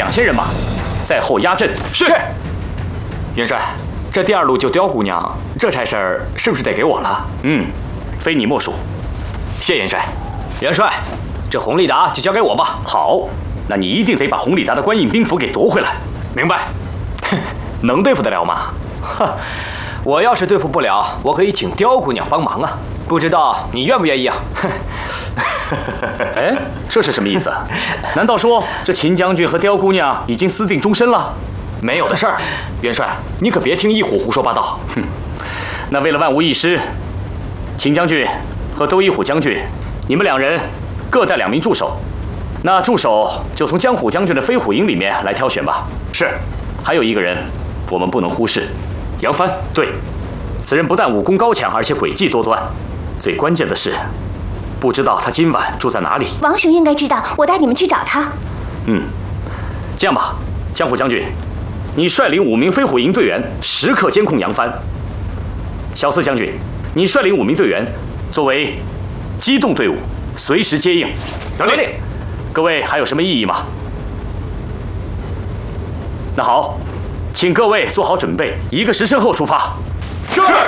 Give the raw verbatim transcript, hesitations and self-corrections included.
两千人马，在后压阵。 是。元帅，这第二路救刁姑娘，这差事儿是不是得给我了？ 嗯，非你莫属。 谢元帅。 元帅，这弘利达就交给我吧。 好，那你一定得把弘利达的官印兵符给夺回来。 明白。哼，能对付得了吗？ 哈，我要是对付不了，我可以请刁姑娘帮忙啊。不知道你愿不愿意啊？ 哎，这是什么意思？难道说这秦将军和刁姑娘已经私定终身了？ 没有的事儿，元帅，你可别听一虎胡说八道。 哼，那为了万无一失，秦将军和窦一虎将军，你们两人各带两名助手。那助手就从江虎将军的飞虎营里面来挑选吧。 是， 还有一个人，我们不能忽视，杨帆。对，此人不但武功高强，而且诡计多端，最关键的是，不知道他今晚住在哪里。 王雄应该知道，我带你们去找他。 嗯，这样吧，江虎将军，你率领五名飞虎营队员，时刻监控杨帆。小四将军，你率领五名队员，作为机动队伍，随时接应。 得令。 各位还有什么异议吗？那好，请各位做好准备，一个时辰后出发。 是。